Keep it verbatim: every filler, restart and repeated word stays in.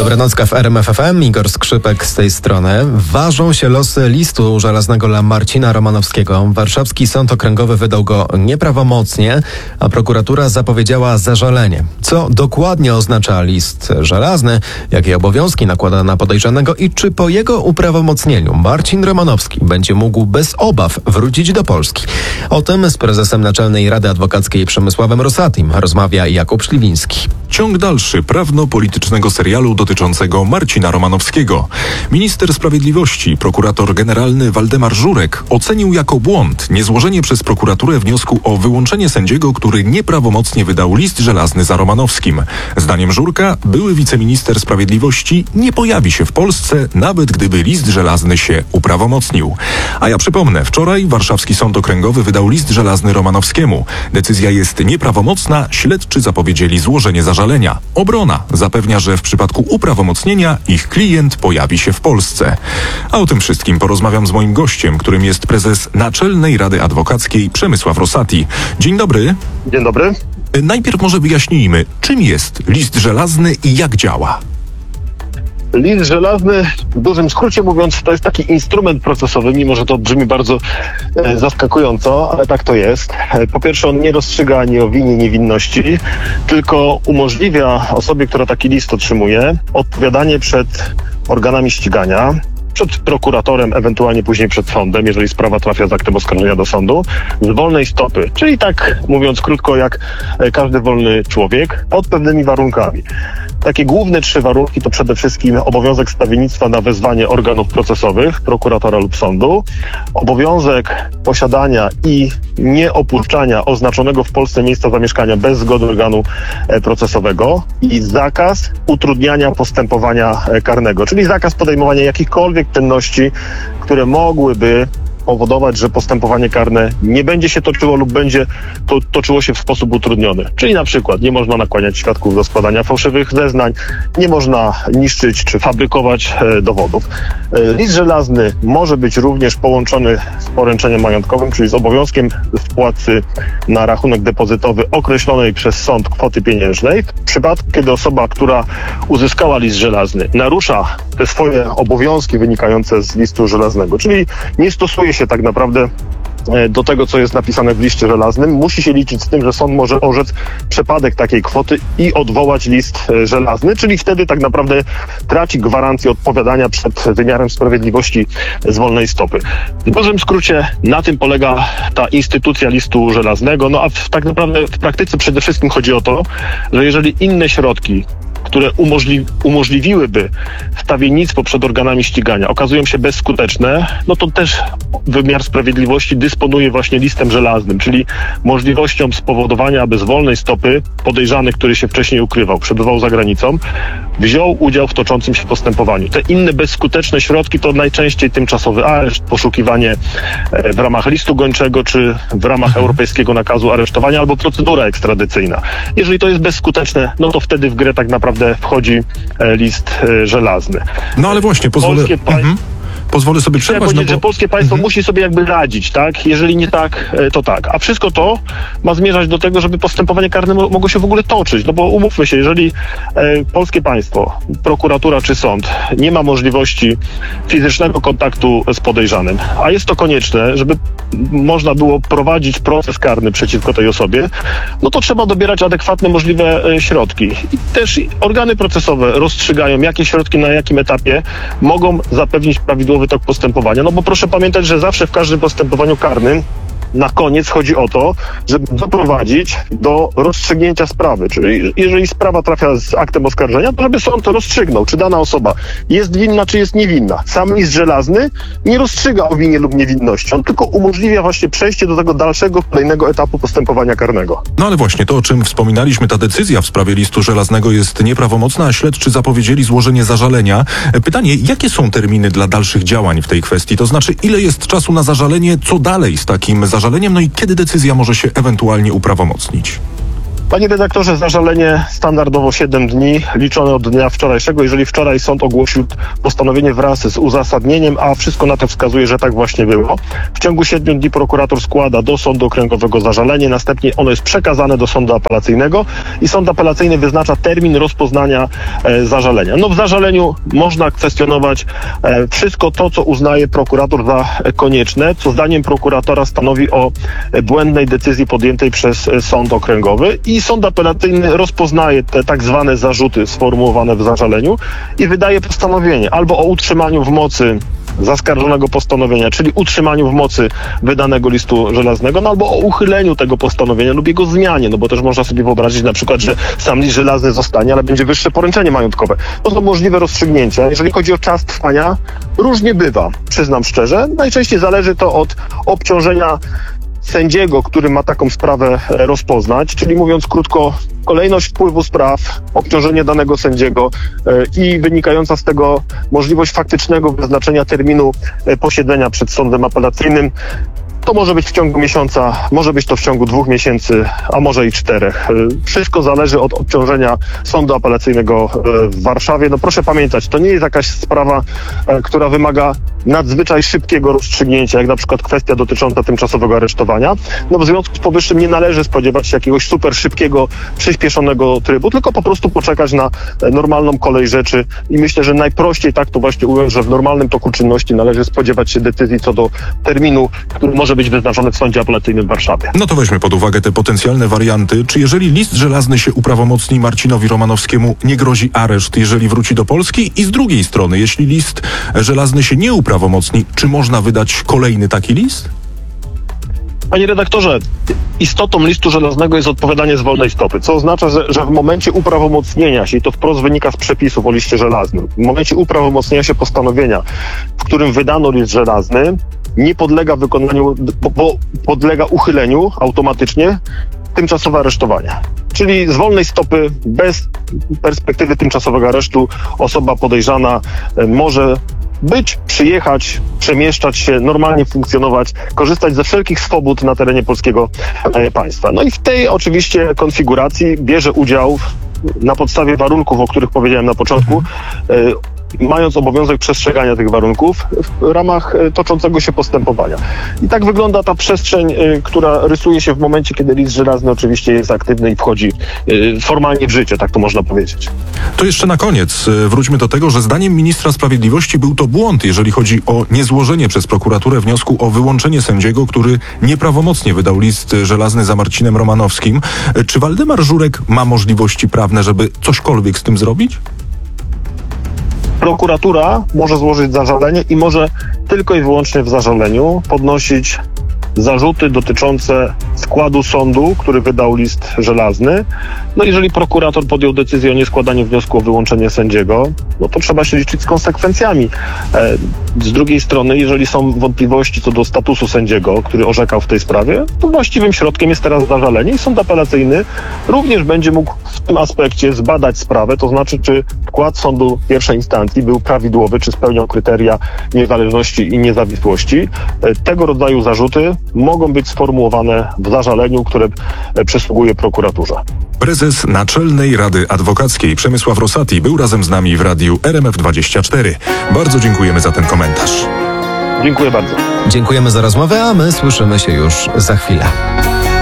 Dobranocka w R M F F M, Igor Skrzypek z tej strony. Ważą się losy listu żelaznego dla Marcina Romanowskiego. Warszawski Sąd Okręgowy wydał go nieprawomocnie, a prokuratura zapowiedziała zażalenie. Co dokładnie oznacza list żelazny, jakie obowiązki nakłada na podejrzanego i czy po jego uprawomocnieniu Marcin Romanowski będzie mógł bez obaw wrócić do Polski? O tym z prezesem Naczelnej Rady Adwokackiej Przemysławem Rosatim rozmawia Jakub Szliwiński. Ciąg dalszy prawno-politycznego serialu dotyczącego Marcina Romanowskiego. Minister Sprawiedliwości, prokurator generalny Waldemar Żurek ocenił jako błąd niezłożenie przez prokuraturę wniosku o wyłączenie sędziego, który nieprawomocnie wydał list żelazny za Romanowskim. Zdaniem Żurka były wiceminister Sprawiedliwości nie pojawi się w Polsce, nawet gdyby list żelazny się uprawomocnił. A ja przypomnę, wczoraj Warszawski Sąd Okręgowy wydał list żelazny Romanowskiemu. Decyzja jest nieprawomocna, śledczy zapowiedzieli złożenie zażalenia. Obrona zapewnia, że w przypadku uprawomocnienia ich klient pojawi się w Polsce. A o tym wszystkim porozmawiam z moim gościem, którym jest prezes Naczelnej Rady Adwokackiej Przemysław Rosati. Dzień dobry. Dzień dobry. Najpierw może wyjaśnijmy, czym jest list żelazny i jak działa. List żelazny, w dużym skrócie mówiąc, to jest taki instrument procesowy, mimo że to brzmi bardzo e, zaskakująco, ale tak to jest. E, po pierwsze, on nie rozstrzyga ani o winie, niewinności, tylko umożliwia osobie, która taki list otrzymuje, odpowiadanie przed organami ścigania, przed prokuratorem, ewentualnie później przed sądem, jeżeli sprawa trafia z aktem oskarżenia do sądu, z wolnej stopy, czyli tak mówiąc krótko, jak każdy wolny człowiek, pod pewnymi warunkami. Takie główne trzy warunki to przede wszystkim obowiązek stawiennictwa na wezwanie organów procesowych, prokuratora lub sądu, obowiązek posiadania i nieopuszczania oznaczonego w Polsce miejsca zamieszkania bez zgody organu procesowego i zakaz utrudniania postępowania karnego, czyli zakaz podejmowania jakichkolwiek czynności, które mogłyby powodować, że postępowanie karne nie będzie się toczyło lub będzie to, toczyło się w sposób utrudniony. Czyli na przykład nie można nakłaniać świadków do składania fałszywych zeznań, nie można niszczyć czy fabrykować e, dowodów. E, list żelazny może być również połączony z poręczeniem majątkowym, czyli z obowiązkiem wpłaty na rachunek depozytowy określonej przez sąd kwoty pieniężnej. W przypadku, kiedy osoba, która uzyskała list żelazny, narusza te swoje obowiązki wynikające z listu żelaznego, czyli nie stosuje się tak naprawdę do tego, co jest napisane w liście żelaznym, musi się liczyć z tym, że sąd może orzec przepadek takiej kwoty i odwołać list żelazny, czyli wtedy tak naprawdę traci gwarancję odpowiadania przed wymiarem sprawiedliwości z wolnej stopy. W dużym skrócie na tym polega ta instytucja listu żelaznego, no a w, tak naprawdę w praktyce przede wszystkim chodzi o to, że jeżeli inne środki, które umożli- umożliwiłyby stawiennictwo przed organami ścigania, okazują się bezskuteczne, no to też wymiar sprawiedliwości dysponuje właśnie listem żelaznym, czyli możliwością spowodowania, aby z wolnej stopy podejrzany, który się wcześniej ukrywał, przebywał za granicą, wziął udział w toczącym się postępowaniu. Te inne bezskuteczne środki to najczęściej tymczasowy areszt, poszukiwanie w ramach listu gończego, czy w ramach europejskiego nakazu aresztowania, albo procedura ekstradycyjna. Jeżeli to jest bezskuteczne, no to wtedy w grę tak naprawdę wchodzi list żelazny. No ale właśnie, pozwolę... Polskie pa- mhm. Pozwolę sobie przerwać, Chciałem powiedzieć, no bo... że polskie państwo mhm. musi sobie jakby radzić, tak? Jeżeli nie tak, to tak. A wszystko to ma zmierzać do tego, żeby postępowanie karne mo- mogło się w ogóle toczyć. No bo umówmy się, jeżeli e, polskie państwo, prokuratura czy sąd nie ma możliwości fizycznego kontaktu z podejrzanym, a jest to konieczne, żeby można było prowadzić proces karny przeciwko tej osobie, no to trzeba dobierać adekwatne możliwe e, środki. I też organy procesowe rozstrzygają, jakie środki na jakim etapie mogą zapewnić prawidłowy tok postępowania. No bo proszę pamiętać, że zawsze w każdym postępowaniu karnym na koniec chodzi o to, żeby doprowadzić do rozstrzygnięcia sprawy. Czyli jeżeli sprawa trafia z aktem oskarżenia, to żeby sąd rozstrzygnął, czy dana osoba jest winna, czy jest niewinna. Sam list żelazny nie rozstrzyga o winie lub niewinności. On tylko umożliwia właśnie przejście do tego dalszego, kolejnego etapu postępowania karnego. No ale właśnie to, o czym wspominaliśmy, ta decyzja w sprawie listu żelaznego jest nieprawomocna, a śledczy zapowiedzieli złożenie zażalenia. Pytanie, jakie są terminy dla dalszych działań w tej kwestii? To znaczy, ile jest czasu na zażalenie, co dalej z takim zażaleniem, no i kiedy decyzja może się ewentualnie uprawomocnić? Panie redaktorze, zażalenie standardowo siedem dni, liczone od dnia wczorajszego. Jeżeli wczoraj sąd ogłosił postanowienie wraz z uzasadnieniem, a wszystko na to wskazuje, że tak właśnie było, w ciągu siedmiu dni prokurator składa do sądu okręgowego zażalenie, następnie ono jest przekazane do sądu apelacyjnego i sąd apelacyjny wyznacza termin rozpoznania e, zażalenia. No w zażaleniu można kwestionować e, wszystko to, co uznaje prokurator za e, konieczne, co zdaniem prokuratora stanowi o e, błędnej decyzji podjętej przez e, sąd okręgowy i sąd apelacyjny rozpoznaje te tak zwane zarzuty sformułowane w zażaleniu i wydaje postanowienie albo o utrzymaniu w mocy zaskarżonego postanowienia, czyli utrzymaniu w mocy wydanego listu żelaznego, no albo o uchyleniu tego postanowienia lub jego zmianie, no bo też można sobie wyobrazić na przykład, że sam list żelazny zostanie, ale będzie wyższe poręczenie majątkowe. To są możliwe rozstrzygnięcia. Jeżeli chodzi o czas trwania, różnie bywa, przyznam szczerze. Najczęściej zależy to od obciążenia sędziego, który ma taką sprawę rozpoznać, czyli mówiąc krótko, kolejność wpływu spraw, obciążenie danego sędziego e, i wynikająca z tego możliwość faktycznego wyznaczenia terminu e, posiedzenia przed sądem apelacyjnym. To może być w ciągu miesiąca, może być to w ciągu dwóch miesięcy, a może i czterech. Wszystko zależy od obciążenia sądu apelacyjnego w Warszawie. No proszę pamiętać, to nie jest jakaś sprawa, która wymaga nadzwyczaj szybkiego rozstrzygnięcia, jak na przykład kwestia dotycząca tymczasowego aresztowania. No w związku z powyższym nie należy spodziewać się jakiegoś super szybkiego, przyspieszonego trybu, tylko po prostu poczekać na normalną kolej rzeczy i myślę, że najprościej tak to właśnie ująć, że w normalnym toku czynności należy spodziewać się decyzji co do terminu, który może być wyznaczony w sądzie apelacyjnym w Warszawie. No to weźmy pod uwagę te potencjalne warianty. Czy jeżeli list żelazny się uprawomocni Marcinowi Romanowskiemu, nie grozi areszt, jeżeli wróci do Polski? I z drugiej strony, jeśli list żelazny się nie uprawomocni, czy można wydać kolejny taki list? Panie redaktorze, istotą listu żelaznego jest odpowiadanie z wolnej stopy, co oznacza, że, że w momencie uprawomocnienia się, i to wprost wynika z przepisów o liście żelaznym, w momencie uprawomocnienia się postanowienia, w którym wydano list żelazny, nie podlega wykonaniu, bo, bo podlega uchyleniu automatycznie tymczasowe aresztowanie. Czyli z wolnej stopy, bez perspektywy tymczasowego aresztu, osoba podejrzana może być, przyjechać, przemieszczać się, normalnie funkcjonować, korzystać ze wszelkich swobód na terenie polskiego państwa. No i w tej oczywiście konfiguracji bierze udział na podstawie warunków, o których powiedziałem na początku, mając obowiązek przestrzegania tych warunków w ramach toczącego się postępowania. I tak wygląda ta przestrzeń, która rysuje się w momencie, kiedy list żelazny oczywiście jest aktywny i wchodzi formalnie w życie, tak to można powiedzieć. To jeszcze na koniec wróćmy do tego, że zdaniem ministra sprawiedliwości był to błąd, jeżeli chodzi o niezłożenie przez prokuraturę wniosku o wyłączenie sędziego, który nieprawomocnie wydał list żelazny za Marcinem Romanowskim. Czy Waldemar Żurek ma możliwości prawne, żeby cośkolwiek z tym zrobić? Prokuratura może złożyć zażalenie i może tylko i wyłącznie w zażaleniu podnosić zarzuty dotyczące składu sądu, który wydał list żelazny. No jeżeli prokurator podjął decyzję o nieskładaniu wniosku o wyłączenie sędziego, no to trzeba się liczyć z konsekwencjami. Z drugiej strony, jeżeli są wątpliwości co do statusu sędziego, który orzekał w tej sprawie, to właściwym środkiem jest teraz zażalenie i sąd apelacyjny również będzie mógł w tym aspekcie zbadać sprawę, to znaczy czy wkład sądu pierwszej instancji był prawidłowy, czy spełniał kryteria niezależności i niezawisłości. Tego rodzaju zarzuty mogą być sformułowane w zażaleniu, które przysługuje prokuraturze. Prezes Naczelnej Rady Adwokackiej Przemysław Rosati był razem z nami w radiu R M F dwadzieścia cztery. Bardzo dziękujemy za ten komentarz. Dziękuję bardzo. Dziękujemy za rozmowę, a my słyszymy się już za chwilę.